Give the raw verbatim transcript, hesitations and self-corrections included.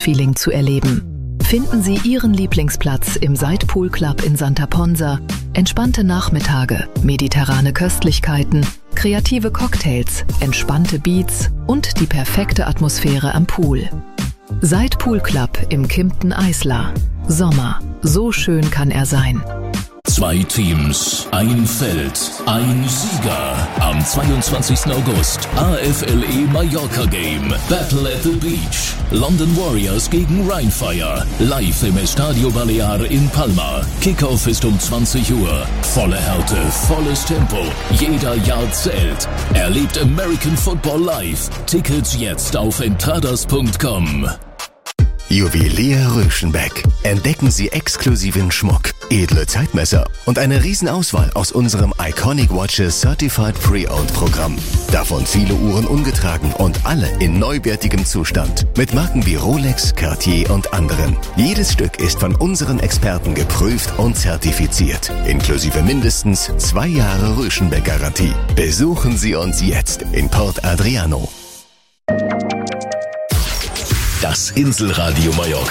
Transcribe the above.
Urlaubsfeeling zu erleben. Finden Sie Ihren Lieblingsplatz im Side Pool Club in Santa Ponsa, entspannte Nachmittage, mediterrane Köstlichkeiten, kreative Cocktails, entspannte Beats und die perfekte Atmosphäre am Pool. Side Pool Club im Kimpton Isla. Sommer, so schön kann er sein. Zwei Teams, ein Feld, ein Sieger. Am zweiundzwanzigsten August A F L E Mallorca Game. Battle at the Beach. London Warriors gegen Rheinfire. Live im Estadio Balear in Palma. Kickoff ist um zwanzig Uhr. Volle Härte, volles Tempo. Jeder Yard zählt. Erlebt American Football live. Tickets jetzt auf entradas punkt com. Juwelier Röschenbeck. Entdecken Sie exklusiven Schmuck, edle Zeitmesser und eine Riesenauswahl aus unserem Iconic Watches Certified Pre-Owned Programm. Davon viele Uhren ungetragen und alle in neuwertigem Zustand. Mit Marken wie Rolex, Cartier und anderen. Jedes Stück ist von unseren Experten geprüft und zertifiziert. Inklusive mindestens zwei Jahre Röschenbeck-Garantie. Besuchen Sie uns jetzt in Port Adriano. Das Inselradio Mallorca.